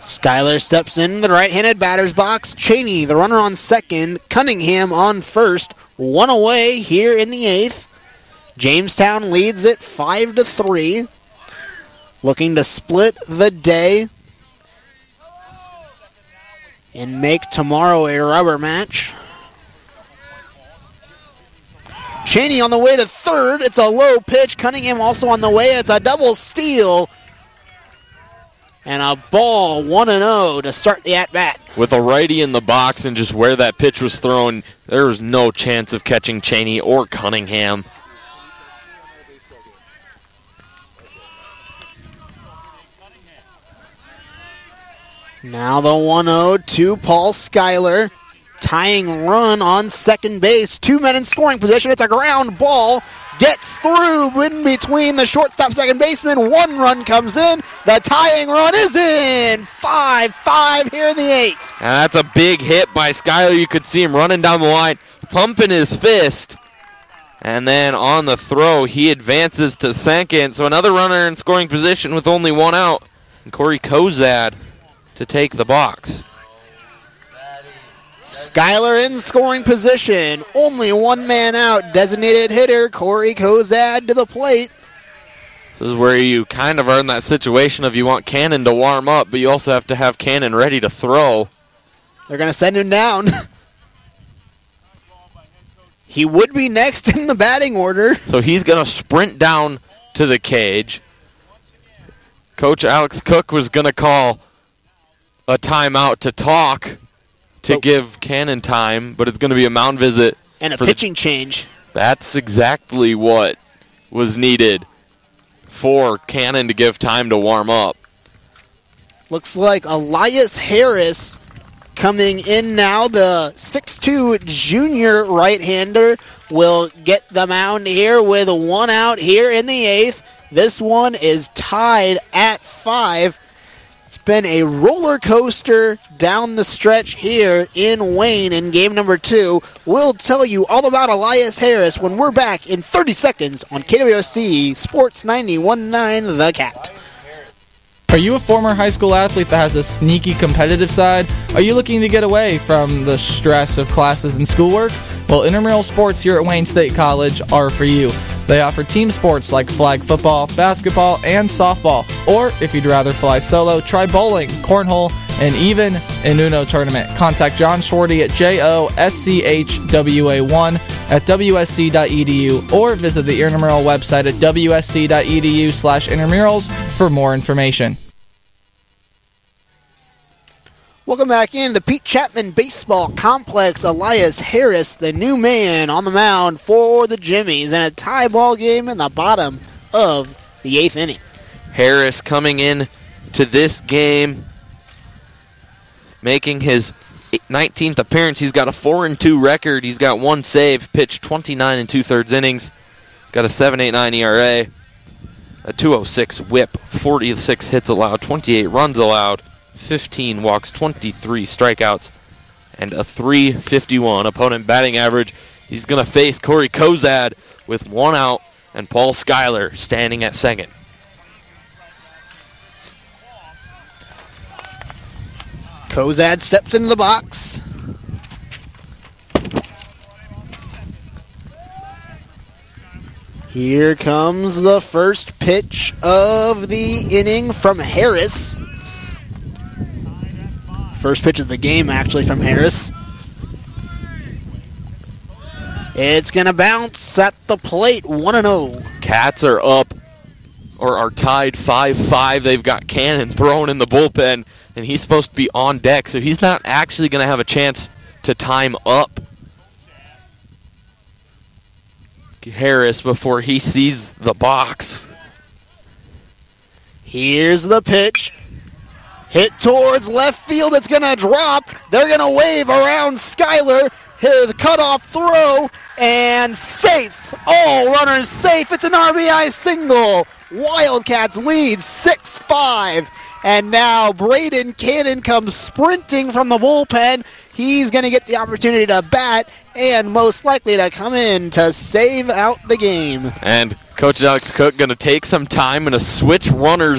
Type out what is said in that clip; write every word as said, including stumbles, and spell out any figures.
Schuyler steps in the right-handed batter's box. Cheney, the runner on second. Cunningham on first. One away here in the eighth. Jamestown leads it five to three. Looking to split the day and make tomorrow a rubber match. Cheney on the way to third. It's a low pitch. Cunningham also on the way. It's a double steal. And a ball, one and oh to start the at-bat. With a righty in the box and just where that pitch was thrown, there was no chance of catching Cheney or Cunningham. Now the one oh to Paul Schuyler. Tying run on second base. Two men in scoring position. It's a ground ball. Gets through in between the shortstop, second baseman. One run comes in. The tying run is in. five five here in the eighth. And that's a big hit by Schuyler. You could see him running down the line, pumping his fist. And then on the throw, he advances to second. So another runner in scoring position with only one out. And Corey Kozad to take the box. Schuyler in scoring position. Only one man out. Designated hitter Corey Kozad to the plate. This is where you kind of are in that situation of you want Cannon to warm up, but you also have to have Cannon ready to throw. They're going to send him down. He would be next in the batting order. So he's going to sprint down to the cage. Coach Alex Cook was going to call a timeout to talk to oh. give Cannon time, but it's going to be a mound visit. And a pitching the, change. That's exactly what was needed for Cannon to give time to warm up. Looks like Elias Harris coming in now. The six two junior right-hander will get the mound here with one out here in the eighth. This one is tied at five. It's been a roller coaster down the stretch here in Wayne in game number two. We'll tell you all about Elias Harris when we're back in thirty seconds on K W S C Sports ninety-one point nine The Cat. Are you a former high school athlete that has a sneaky competitive side? Are you looking to get away from the stress of classes and schoolwork? Well, intramural sports here at Wayne State College are for you. They offer team sports like flag football, basketball, and softball. Or, if you'd rather fly solo, try bowling, cornhole, and even an Uno tournament. Contact John Schwarty at J O S C H W A one at W S C dot E D U or visit the intramural website at W S C dot E D U slash intramurals for more information. Welcome back in the Pete Chapman Baseball Complex. Elias Harris, the new man on the mound for the Jimmies in a tie ball game in the bottom of the eighth inning. Harris coming in to this game, making his nineteenth appearance. He's got a four and two record. He's got one save, pitched twenty-nine and two-thirds innings. He's got a seven point eight nine E R A, a two oh six whip, forty-six hits allowed, twenty-eight runs allowed, fifteen walks, twenty-three strikeouts, and a three fifty-one opponent batting average. He's going to face Corey Kozad with one out and Paul Schuyler standing at second. Kozad steps into the box. Here comes the first pitch of the inning from Harris. First pitch of the game, actually, from Harris. It's going to bounce at the plate, one and oh. Cats are up, or are tied five five. They've got Cannon thrown in the bullpen, and he's supposed to be on deck, so he's not actually going to have a chance to time up Harris before he sees the box. Here's the pitch. Hit towards left field. It's going to drop. They're going to wave around Schuyler. The cutoff throw, and safe. All runners safe. It's an R B I single. Wildcats lead six five. And now Braden Cannon comes sprinting from the bullpen. He's going to get the opportunity to bat and most likely to come in to save out the game. And Coach Alex Cook going to take some time and a switch runners